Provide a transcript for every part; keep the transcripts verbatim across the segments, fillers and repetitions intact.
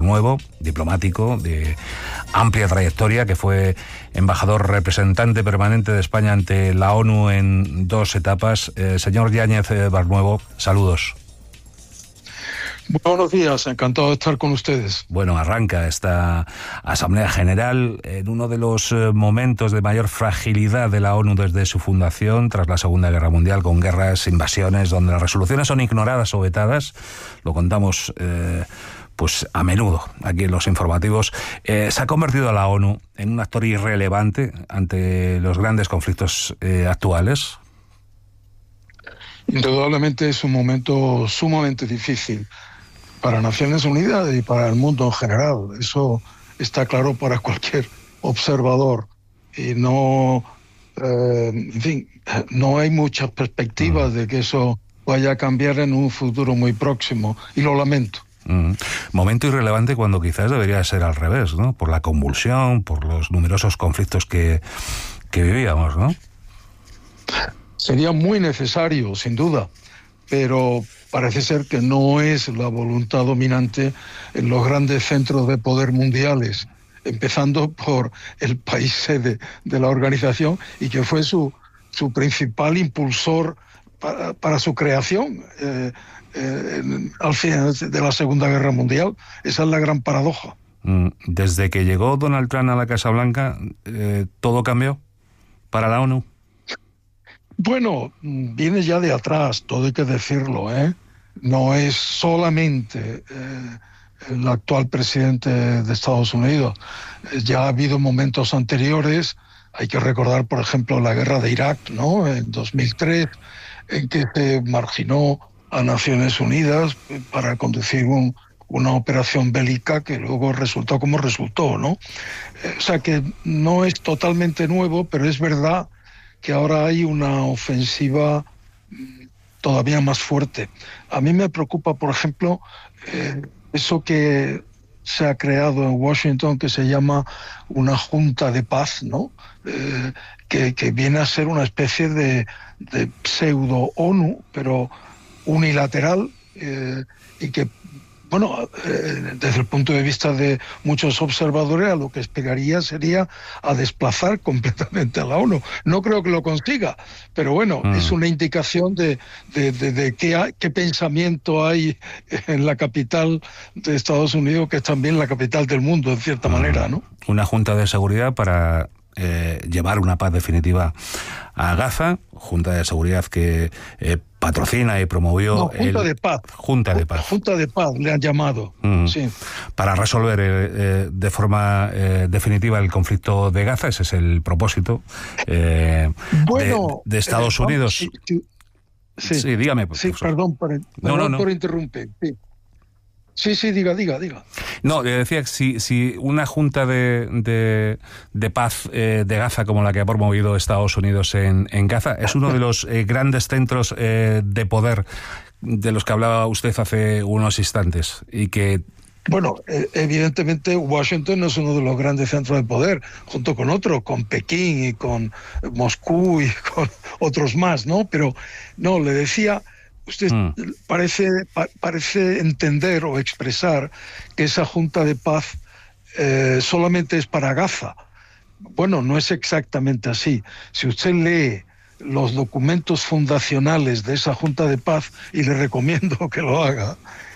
Barnuevo, diplomático de amplia trayectoria, que fue embajador representante permanente de España ante la ONU en dos etapas. Eh, señor Yáñez eh, Barnuevo, saludos. Buenos días, encantado de estar con ustedes. Bueno, arranca esta Asamblea General en uno de los momentos de mayor fragilidad de la ONU desde su fundación, tras la Segunda Guerra Mundial, con guerras, invasiones, donde las resoluciones son ignoradas o vetadas. Lo contamos eh, pues a menudo aquí en los informativos. Eh, se ha convertido a la ONU en un actor irrelevante ante los grandes conflictos eh, actuales. Indudablemente es un momento sumamente difícil para Naciones Unidas y para el mundo en general. Eso está claro para cualquier observador. Y no, eh, en fin, no hay muchas perspectivas de que eso vaya a cambiar en un futuro muy próximo. Y lo lamento. Mm. Momento irrelevante cuando quizás debería ser al revés, ¿no? Por la convulsión, por los numerosos conflictos que, que vivíamos, ¿no? Sería muy necesario, sin duda, pero parece ser que no es la voluntad dominante en los grandes centros de poder mundiales, empezando por el país sede de la organización y que fue su, su principal impulsor para, para su creación eh, eh, al final de la Segunda Guerra Mundial. Esa es la gran paradoja. Desde que llegó Donald Trump a la Casa Blanca, eh, ¿todo cambió para la ONU? Bueno, viene ya de atrás, todo hay que decirlo, ¿eh? No es solamente eh, el actual presidente de Estados Unidos. Ya ha habido momentos anteriores, hay que recordar, por ejemplo, la guerra de Irak, ¿no? En dos mil tres, en que se marginó a Naciones Unidas para conducir un, una operación bélica que luego resultó como resultó, ¿no? O sea que no es totalmente nuevo, pero es verdad que ahora hay una ofensiva todavía más fuerte. A mí me preocupa, por ejemplo, eh, eso que se ha creado en Washington, que se llama una Junta de Paz, ¿no? Eh, que, que viene a ser una especie de, de pseudo-ONU, pero unilateral, eh, y que, bueno, eh, desde el punto de vista de muchos observadores, a lo que esperaría sería a desplazar completamente a la ONU. No creo que lo consiga, pero bueno, mm. es una indicación de, de, de, de qué, hay, qué pensamiento hay en la capital de Estados Unidos, que es también la capital del mundo, en cierta mm. manera, ¿no? Una junta de seguridad para eh, llevar una paz definitiva a Gaza, junta de seguridad que eh, patrocina y promovió... No, Junta el... de Paz. Junta de Paz. Junta de Paz le han llamado. Mm. Sí. Para resolver eh, de forma eh, definitiva el conflicto de Gaza, ese es el propósito eh, bueno, de, de Estados eh, Unidos. Sí, sí, sí. sí, dígame. Sí, perdón, por, perdón no, no, no. por interrumpir. Sí. Sí, sí, diga, diga, diga. No, le decía que si, si una junta de, de, de paz eh, de Gaza como la que ha promovido Estados Unidos en, en Gaza es uno de los eh, grandes centros eh, de poder de los que hablaba usted hace unos instantes y que... Bueno, evidentemente Washington no es uno de los grandes centros de poder, junto con otros, con Pekín y con Moscú y con otros más, ¿no? Pero no, le decía... Usted mm. parece, pa, parece entender o expresar que esa Junta de Paz eh, solamente es para Gaza. Bueno, no es exactamente así. Si usted lee los documentos fundacionales de esa Junta de Paz, y le recomiendo que lo haga,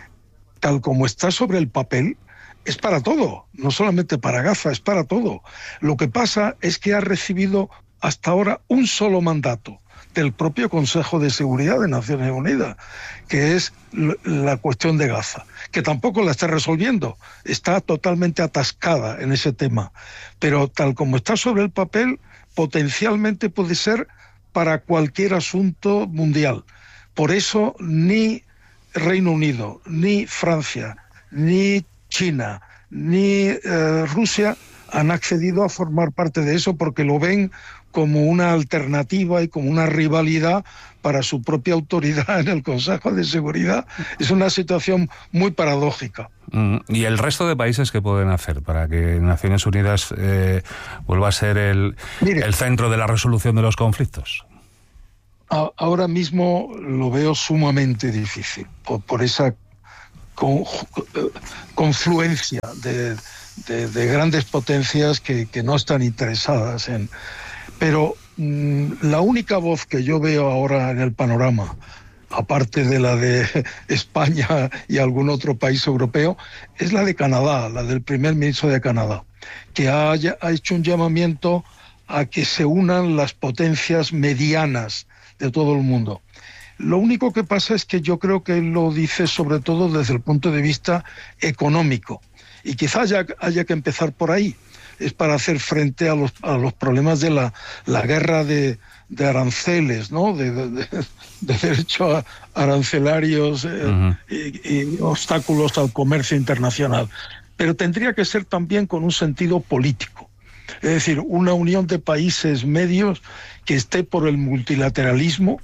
tal como está sobre el papel, es para todo, no solamente para Gaza, es para todo. Lo que pasa es que ha recibido hasta ahora un solo mandato del propio Consejo de Seguridad de Naciones Unidas, que es la cuestión de Gaza, que tampoco la está resolviendo, está totalmente atascada en ese tema, pero tal como está sobre el papel, potencialmente puede ser para cualquier asunto mundial. Por eso ni Reino Unido, ni Francia, ni China, ni eh, Rusia han accedido a formar parte de eso porque lo ven como una alternativa y como una rivalidad para su propia autoridad en el Consejo de Seguridad. Es una situación muy paradójica. Mm, ¿y el resto de países qué pueden hacer para que Naciones Unidas eh, vuelva a ser el, Mire, el centro de la resolución de los conflictos? A, ahora mismo lo veo sumamente difícil, por, por esa con, confluencia de, de, de grandes potencias que, que no están interesadas en... Pero mmm, la única voz que yo veo ahora en el panorama, aparte de la de España y algún otro país europeo, es la de Canadá, la del primer ministro de Canadá, que ha, ha hecho un llamamiento a que se unan las potencias medianas de todo el mundo. Lo único que pasa es que yo creo que él lo dice sobre todo desde el punto de vista económico, y quizás haya, haya que empezar por ahí. Es para hacer frente a los, a los problemas de la, la guerra de, de aranceles, ¿no? de, de, de, de derechos arancelarios eh, uh-huh. y, y obstáculos al comercio internacional. Pero tendría que ser también con un sentido político. Es decir, una unión de países medios que esté por el multilateralismo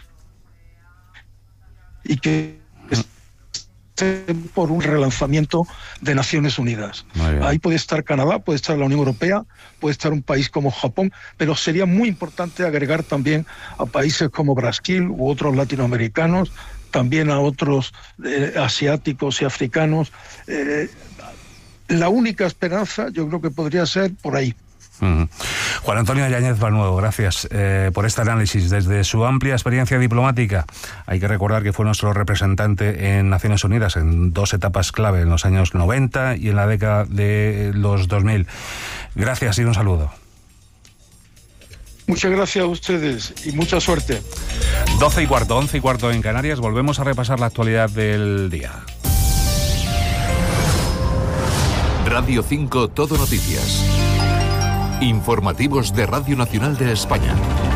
y que esté por un relanzamiento de Naciones Unidas. Ahí puede estar Canadá, puede estar la Unión Europea, puede estar un país como Japón, pero sería muy importante agregar también a países como Brasil u otros latinoamericanos, también a otros eh, asiáticos y africanos. Eh, la única esperanza yo creo que podría ser por ahí. Uh-huh. Juan Antonio Yáñez Banuevo, gracias eh, por este análisis. Desde su amplia experiencia diplomática, hay que recordar que fue nuestro representante en Naciones Unidas en dos etapas clave, en los años noventa y en la década de los dos mil. Gracias y un saludo. Muchas gracias a ustedes y mucha suerte. doce y cuarto, once y cuarto en Canarias. Volvemos a repasar la actualidad del día. Radio cinco Todo Noticias. Informativos de Radio Nacional de España.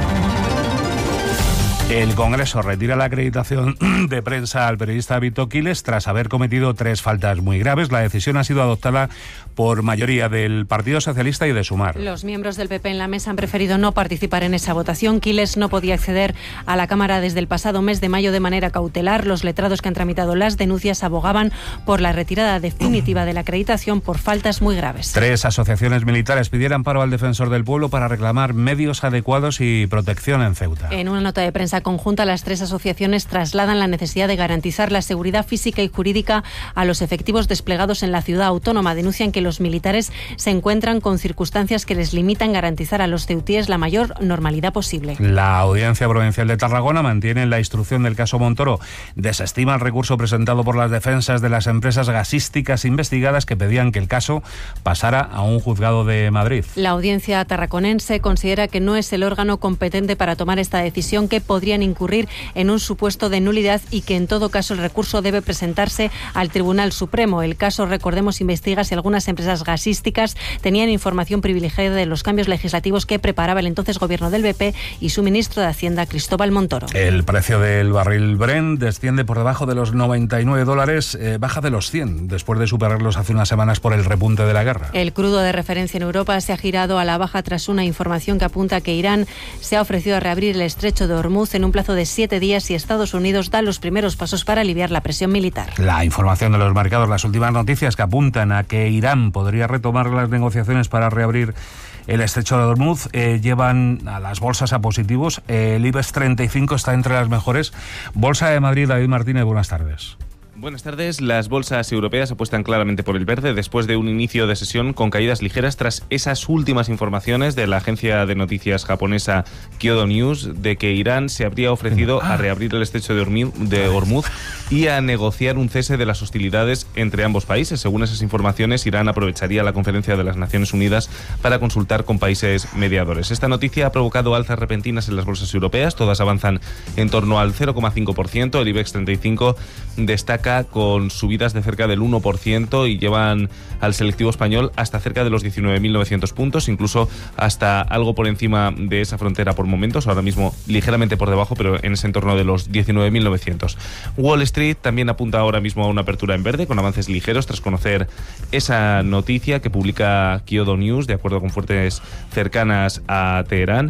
El Congreso retira la acreditación de prensa al periodista Víctor Quiles tras haber cometido tres faltas muy graves. La decisión ha sido adoptada por mayoría del Partido Socialista y de Sumar. Los miembros del P P en la mesa han preferido no participar en esa votación. Quiles no podía acceder a la Cámara desde el pasado mes de mayo de manera cautelar. Los letrados que han tramitado las denuncias abogaban por la retirada definitiva de la acreditación por faltas muy graves. Tres asociaciones militares pidieron amparo al defensor del pueblo para reclamar medios adecuados y protección en Ceuta. En una nota de prensa conjunta, las tres asociaciones trasladan la necesidad de garantizar la seguridad física y jurídica a los efectivos desplegados en la ciudad autónoma. Denuncian que los militares se encuentran con circunstancias que les limitan garantizar a los ceutíes la mayor normalidad posible. La Audiencia Provincial de Tarragona mantiene la instrucción del caso Montoro. Desestima el recurso presentado por las defensas de las empresas gasísticas investigadas que pedían que el caso pasara a un juzgado de Madrid. La audiencia tarraconense considera que no es el órgano competente para tomar esta decisión, que podrían incurrir en un supuesto de nulidad y que en todo caso el recurso debe presentarse al Tribunal Supremo. El caso, recordemos, investiga si algunas empresas gasísticas tenían información privilegiada de los cambios legislativos que preparaba el entonces gobierno del B P y su ministro de Hacienda, Cristóbal Montoro. El precio del barril Brent desciende por debajo de los noventa y nueve dólares, eh, baja de los cien, después de superarlos hace unas semanas por el repunte de la guerra. El crudo de referencia en Europa se ha girado a la baja tras una información que apunta que Irán se ha ofrecido a reabrir el estrecho de Hormuz en un plazo de siete días y Estados Unidos da los primeros pasos para aliviar la presión militar. La información de los mercados, las últimas noticias que apuntan a que Irán podría retomar las negociaciones para reabrir el estrecho de Hormuz, eh, llevan a las bolsas a positivos. Eh, el IBEX treinta y cinco está entre las mejores. Bolsa de Madrid, David Martínez, buenas tardes. Buenas tardes. Las bolsas europeas apuestan claramente por el verde después de un inicio de sesión con caídas ligeras tras esas últimas informaciones de la agencia de noticias japonesa Kyodo News de que Irán se habría ofrecido a reabrir el estrecho de Hormuz y a negociar un cese de las hostilidades entre ambos países. Según esas informaciones, Irán aprovecharía la conferencia de las Naciones Unidas para consultar con países mediadores. Esta noticia ha provocado alzas repentinas en las bolsas europeas. Todas avanzan en torno al cero coma cinco por ciento. El IBEX treinta y cinco destaca con subidas de cerca del uno por ciento y llevan al selectivo español hasta cerca de los diecinueve mil novecientos puntos, incluso hasta algo por encima de esa frontera por momentos, ahora mismo ligeramente por debajo, pero en ese entorno de los diecinueve mil novecientos. Wall Street también apunta ahora mismo a una apertura en verde, con avances ligeros tras conocer esa noticia que publica Kyodo News, de acuerdo con fuentes cercanas a Teherán.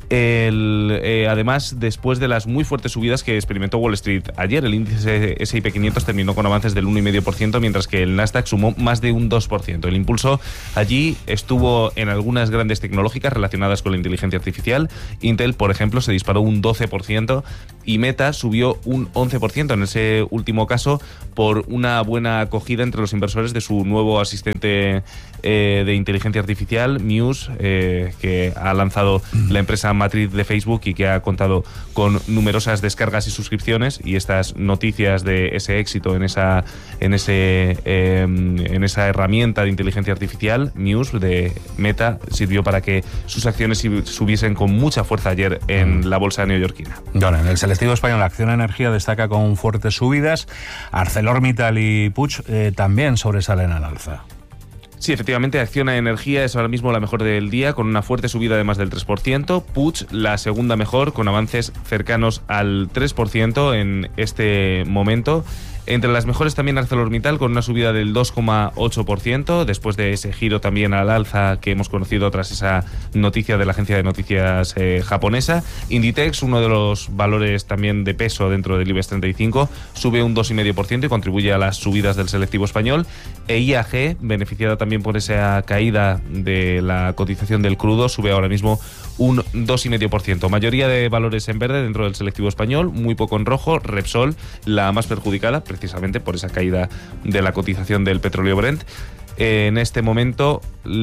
El, eh, además, después de las muy fuertes subidas que experimentó Wall Street ayer, el índice ese y pe quinientos terminó con avances del uno coma cinco por ciento, mientras que el Nasdaq sumó más de un dos por ciento. El impulso allí estuvo en algunas grandes tecnológicas relacionadas con la inteligencia artificial. Intel, por ejemplo, se disparó un doce por ciento y Meta subió un once por ciento, en ese último caso por una buena acogida entre los inversores de su nuevo asistente eh, de inteligencia artificial, Muse, eh, que ha lanzado la empresa matriz de Facebook y que ha contado con numerosas descargas y suscripciones, y estas noticias de ese éxito en esa en ese eh, en esa herramienta de inteligencia artificial, Muse de Meta, sirvió para que sus acciones subiesen con mucha fuerza ayer en la bolsa neoyorquina. Bueno, en el selectivo español, Acciona Energía destaca con fuertes subidas. ArcelorMittal y Puig eh, también sobresalen al alza. Sí, efectivamente, Acciona Energía es ahora mismo la mejor del día, con una fuerte subida de más del tres por ciento. Puig, la segunda mejor, con avances cercanos al tres por ciento en este momento. Entre las mejores también ArcelorMittal, con una subida del dos coma ocho por ciento, después de ese giro también al alza que hemos conocido tras esa noticia de la agencia de noticias eh, japonesa. Inditex, uno de los valores también de peso dentro del IBEX treinta y cinco, sube un dos coma cinco por ciento y contribuye a las subidas del selectivo español. E I A G, beneficiada también por esa caída de la cotización del crudo, sube ahora mismo un dos coma cinco por ciento. Mayoría de valores en verde dentro del selectivo español, muy poco en rojo. Repsol, la más perjudicada, precisamente por esa caída de la cotización del petróleo Brent. En este momento,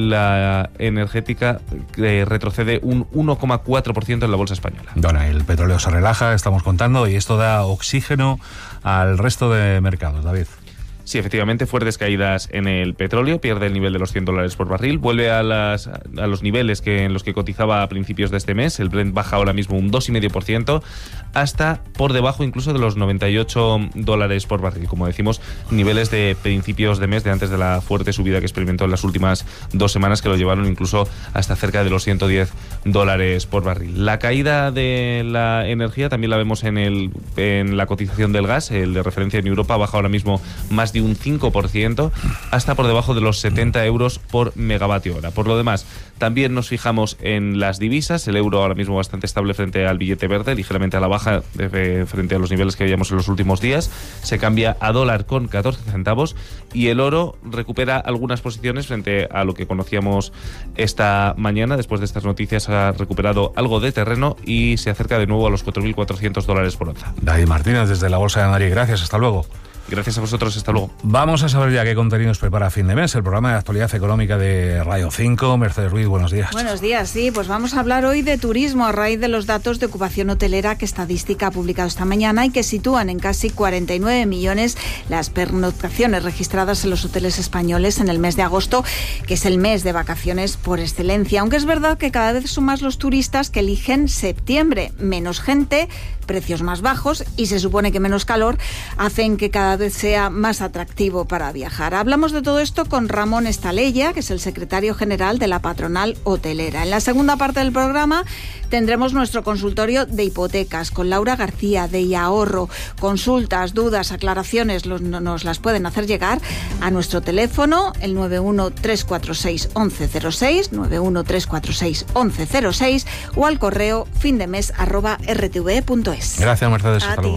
la energética eh, retrocede un uno coma cuatro por ciento en la bolsa española. Bueno, el petróleo se relaja, estamos contando, y esto da oxígeno al resto de mercados, David. Sí, efectivamente, fuertes caídas en el petróleo, pierde el nivel de los cien dólares por barril, vuelve a, las, a los niveles que, en los que cotizaba a principios de este mes. El Brent baja ahora mismo un dos coma cinco por ciento, hasta por debajo incluso de los noventa y ocho dólares por barril. Como decimos, niveles de principios de mes, de antes de la fuerte subida que experimentó en las últimas dos semanas, que lo llevaron incluso hasta cerca de los ciento diez dólares por barril. La caída de la energía también la vemos en, el, en la cotización del gas. El de referencia en Europa baja ahora mismo más de un cinco por ciento, hasta por debajo de los setenta euros por megavatio hora. Por lo demás, también nos fijamos en las divisas. El euro ahora mismo bastante estable frente al billete verde, ligeramente a la baja de, frente a los niveles que veíamos en los últimos días. Se cambia a dólar con catorce centavos, y el oro recupera algunas posiciones frente a lo que conocíamos esta mañana. Después de estas noticias ha recuperado algo de terreno y se acerca de nuevo a los cuatro mil cuatrocientos dólares por onza. David Martínez, desde la Bolsa de Madrid. Gracias, hasta luego. Gracias a vosotros, hasta luego. Vamos a saber ya qué contenidos prepara fin de mes el programa de actualidad económica de Radio cinco. Mercedes Ruiz, buenos días. Buenos días, sí, pues vamos a hablar hoy de turismo a raíz de los datos de ocupación hotelera que Estadística ha publicado esta mañana y que sitúan en casi cuarenta y nueve millones las pernoctaciones registradas en los hoteles españoles en el mes de agosto, que es el mes de vacaciones por excelencia. Aunque es verdad que cada vez son más los turistas que eligen septiembre. Menos gente, precios más bajos y se supone que menos calor hacen que cada vez sea más atractivo para viajar. Hablamos de todo esto con Ramón Estalella, que es el secretario general de la patronal hotelera. En la segunda parte del programa tendremos nuestro consultorio de hipotecas con Laura García de Iahorro. Consultas, dudas, aclaraciones los, nos las pueden hacer llegar a nuestro teléfono, el nueve uno tres cuatro seis once cero seis, nueve uno tres cuatro seis once cero seis, o al correo findemes arroba r t v punto es. Gracias, Mercedes. A Hasta ti. luego.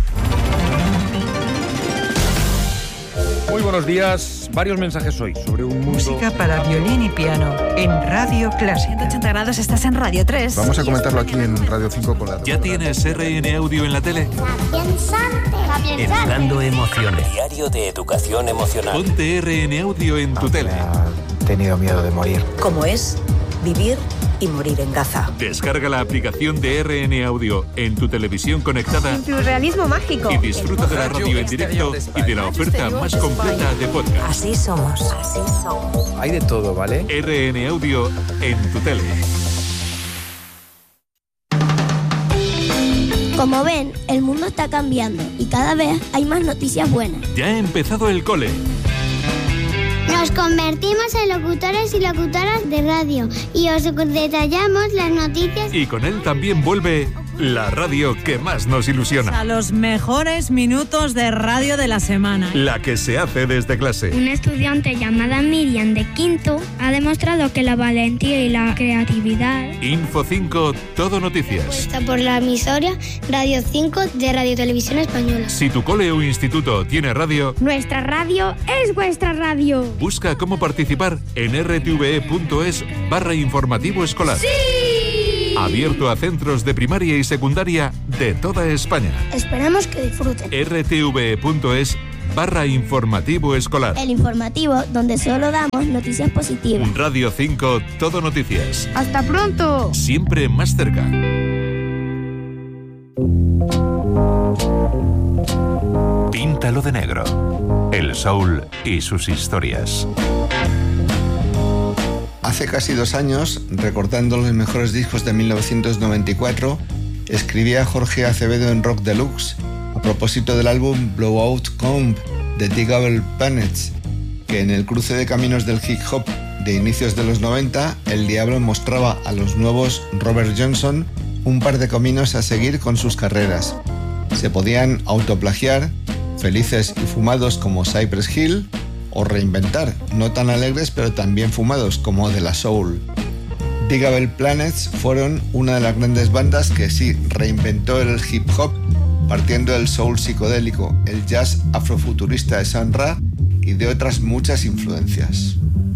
Muy buenos días. Varios mensajes hoy sobre un mundo... Música para violín y piano en Radio Clásica. ciento ochenta grados, estás en Radio tres. Vamos a comentarlo aquí en Radio cinco con la... ¿Ya tienes R N Audio en la tele? Educando emociones. Diario de educación emocional. Ponte R N Audio en tu tele. He tenido miedo de morir. ¿Cómo es vivir y morir en Gaza? Descarga la aplicación de R N Audio en tu televisión conectada. Tu realismo mágico. Y disfruta de la radio en directo y de la oferta más completa de podcast. Así somos. Así somos. Hay de todo, ¿vale? R N Audio en tu tele. Como ven, el mundo está cambiando y cada vez hay más noticias buenas. Ya ha empezado el cole. Nos convertimos en locutores y locutoras de radio y os detallamos las noticias. Y con él también vuelve la radio que más nos ilusiona. A los mejores minutos de radio de la semana. La que se hace desde clase. Una estudiante llamada Miriam de quinto ha demostrado que la valentía y la creatividad. Info cinco, Todo Noticias. Está por la emisora Radio cinco de Radio Televisión Española. Si tu cole o instituto tiene radio, nuestra radio es vuestra radio. Busca cómo participar en r t v e punto es barra informativo escolar. ¡Sí! Abierto a centros de primaria y secundaria de toda España. Esperamos que disfruten. r t v e punto es barra informativo escolar. El informativo donde solo damos noticias positivas. Radio cinco, Todo Noticias. ¡Hasta pronto! Siempre más cerca. Píntalo de negro. El soul y sus historias. Hace casi dos años, recordando los mejores discos de mil novecientos noventa y cuatro, escribía Jorge Acevedo en Rock Deluxe a propósito del álbum Blowout Comb de Digable Planets, que en el cruce de caminos del hip hop de inicios de los noventa, el diablo mostraba a los nuevos Robert Johnson un par de caminos a seguir con sus carreras. Se podían autoplagiar, felices y fumados como Cypress Hill, o reinventar, no tan alegres pero también fumados como De La Soul. Digable Planets fueron una de las grandes bandas que sí reinventó el hip hop, partiendo del soul psicodélico, el jazz afrofuturista de Sun Ra y de otras muchas influencias.